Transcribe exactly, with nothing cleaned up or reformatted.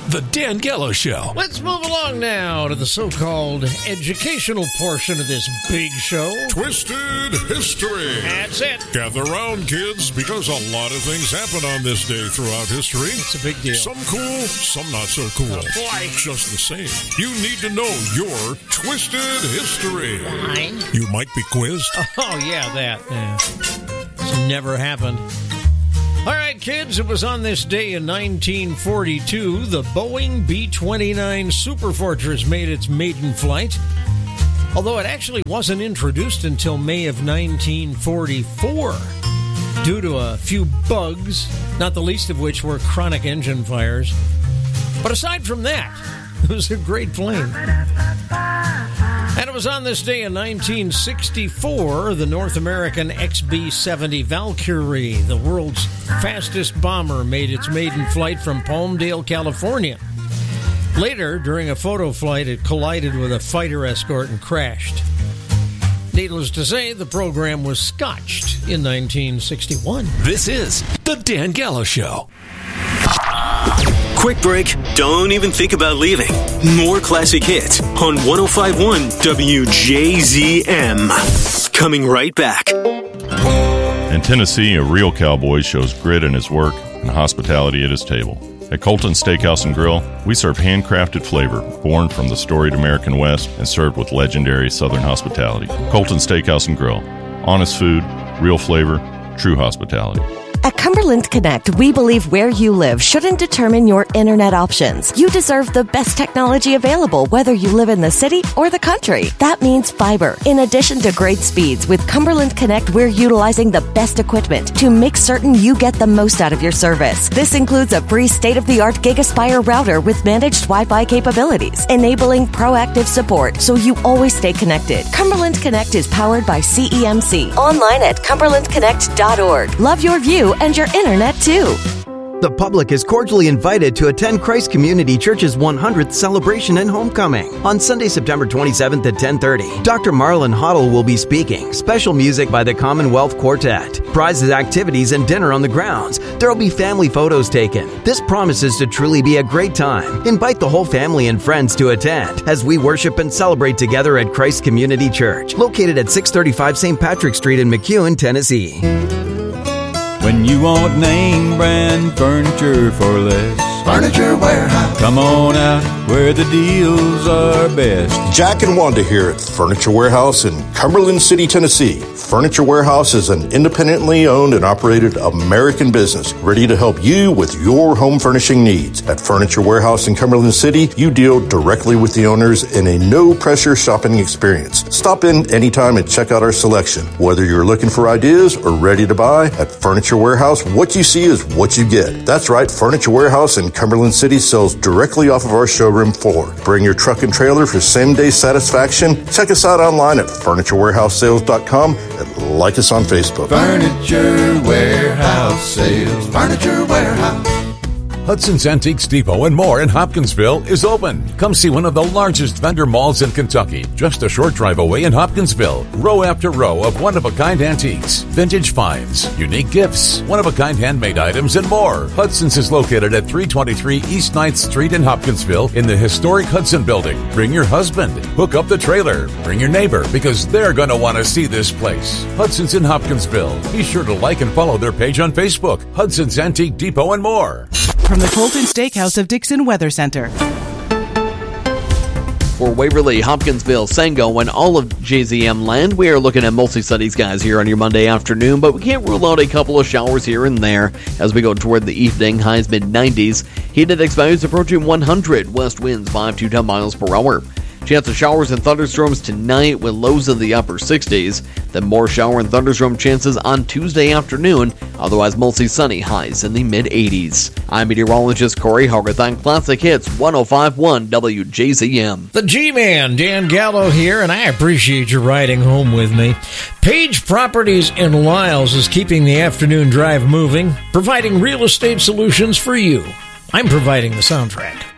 The Dan Gallo Show. Let's move along now to the so-called educational portion of this big show. Twisted History. That's it. Gather round, kids, because a lot of things happen on this day throughout history. It's a big deal. Some cool, some not so cool. Oh, boy. Just the same. You need to know your Twisted History. Why? You might be quizzed. Oh, yeah, that. Yeah. It's never happened. All right, kids, it was on this day in nineteen forty-two, the Boeing B twenty-nine Superfortress made its maiden flight, although it actually wasn't introduced until May of nineteen forty-four due to a few bugs, not the least of which were chronic engine fires. But aside from that, it was a great plane. And it was on this day in nineteen sixty-four, the North American X B seventy Valkyrie, the world's fastest bomber, made its maiden flight from Palmdale, California. Later, during a photo flight, it collided with a fighter escort and crashed. Needless to say, the program was scotched in nineteen sixty-one. This is The Dan Gallo Show. Quick break. Don't even think about leaving. More classic hits on one oh five point one W J Z M. Coming right back. In Tennessee, a real cowboy shows grit in his work and hospitality at his table. At Colton Steakhouse and Grill, we serve handcrafted flavor born from the storied American West and served with legendary Southern hospitality. Colton Steakhouse and Grill. Honest food, real flavor, true hospitality. At Cumberland Connect, we believe where you live shouldn't determine your internet options. You deserve the best technology available, whether you live in the city or the country. That means fiber. In addition to great speeds, with Cumberland Connect, we're utilizing the best equipment to make certain you get the most out of your service. This includes a free state-of-the-art GigaSpire router with managed Wi-Fi capabilities, enabling proactive support so you always stay connected. Cumberland Connect is powered by C E M C. Online at cumberland connect dot org. Love your view and your internet, too. The public is cordially invited to attend Christ Community Church's one hundredth celebration and homecoming on Sunday, September twenty-seventh at ten thirty. Doctor Marlon Hoddle will be speaking. Special music by the Commonwealth Quartet. Prizes, activities, and dinner on the grounds. There will be family photos taken. This promises to truly be a great time. Invite the whole family and friends to attend as we worship and celebrate together at Christ Community Church, located at six thirty-five Saint Patrick Street in McEwen, Tennessee. When you want name brand furniture for less, Furniture Warehouse. Come on out where the deals are best. Jack and Wanda here at Furniture Warehouse in Cumberland City, Tennessee. Furniture Warehouse is an independently owned and operated American business ready to help you with your home furnishing needs. At Furniture Warehouse in Cumberland City, you deal directly with the owners in a no-pressure shopping experience. Stop in anytime and check out our selection. Whether you're looking for ideas or ready to buy, at Furniture Warehouse, what you see is what you get. That's right, Furniture Warehouse in Cumberland City sells directly off of our showroom floor. Bring your truck and trailer for same-day satisfaction. Check us out online at furniture warehouse sales dot com and like us on Facebook. Furniture Warehouse Sales. Furniture Warehouse. Hudson's Antiques Depot and more in Hopkinsville is open. Come see one of the largest vendor malls in Kentucky, just a short drive away in Hopkinsville. Row after row of one-of-a-kind antiques, vintage finds, unique gifts, one-of-a-kind handmade items, and more. Hudson's is located at three twenty-three East ninth Street in Hopkinsville in the historic Hudson Building. Bring your husband, hook up the trailer, bring your neighbor, because they're going to want to see this place. Hudson's in Hopkinsville. Be sure to like and follow their page on Facebook, Hudson's Antique Depot and more. From the Colton Steakhouse of Dixon Weather Center. For Waverly, Hopkinsville, Sango, and all of J Z M land, we are looking at mostly sunny skies here on your Monday afternoon, but we can't rule out a couple of showers here and there as we go toward the evening. Highs mid nineties. Heat index values approaching one hundred. West winds five to ten miles per hour. Chance of showers and thunderstorms tonight with lows in the upper sixties. Then more shower and thunderstorm chances on Tuesday afternoon. Otherwise mostly sunny, highs in the mid eighties. I'm meteorologist Corey Hogarth on Classic Hits one oh five point one W J Z M. The G-Man, Dan Gallo here, and I appreciate you riding home with me. Page Properties in Lyles is keeping the afternoon drive moving, providing real estate solutions for you. I'm providing the soundtrack.